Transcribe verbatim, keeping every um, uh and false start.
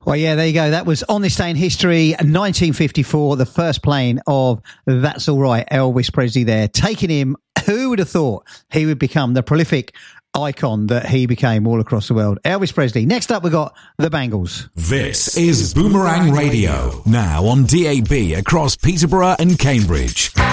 Well, yeah, there you go. That was On This Day in History, nineteen fifty-four, the first playing of That's All Right, Elvis Presley there. Taking him, who would have thought he would become the prolific icon that he became all across the world? Elvis Presley. Next up, we've got the Bangles. This is Boomerang Radio, now on D A B across Peterborough and Cambridge.